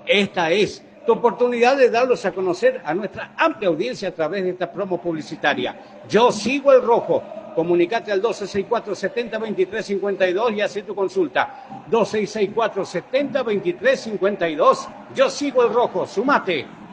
Esta es tu oportunidad de darlos a conocer a nuestra amplia audiencia a través de esta promo publicitaria. Yo sigo el rojo. Comunicate al 2664-70-2352 y haz tu consulta. 2664-70-2352. Yo sigo el rojo. Sumate.